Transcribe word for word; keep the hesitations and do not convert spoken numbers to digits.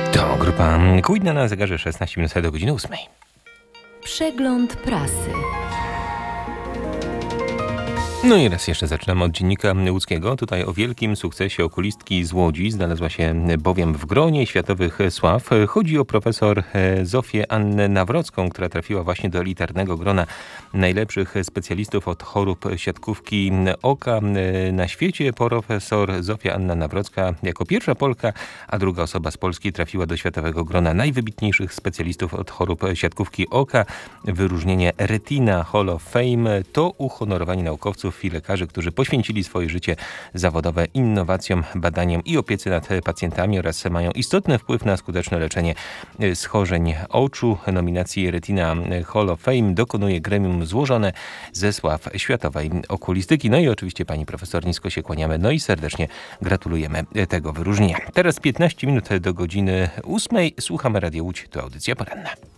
To grupa Queen na zegarze szesnaście minut do godziny ósmej. Przegląd prasy. No i raz jeszcze zaczynamy od dziennika łódzkiego. Tutaj o wielkim sukcesie okulistki z Łodzi. Znalazła się bowiem w gronie światowych sław. Chodzi o profesor Zofię Annę Nawrocką, która trafiła właśnie do elitarnego grona najlepszych specjalistów od chorób siatkówki oka na świecie. Profesor Zofia Anna Nawrocka jako pierwsza Polka, a druga osoba z Polski trafiła do światowego grona najwybitniejszych specjalistów od chorób siatkówki oka. Wyróżnienie Retina Hall of Fame to uhonorowanie naukowców i lekarzy, którzy poświęcili swoje życie zawodowe innowacjom, badaniom i opiece nad pacjentami oraz mają istotny wpływ na skuteczne leczenie schorzeń oczu. Nominacji Retina Hall of Fame dokonuje gremium złożone ze sław światowej okulistyki. No i oczywiście pani profesor, nisko się kłaniamy, no i serdecznie gratulujemy tego wyróżnienia. Teraz piętnaście minut do godziny ósmej. Słuchamy Radia Łódź, to audycja poranna.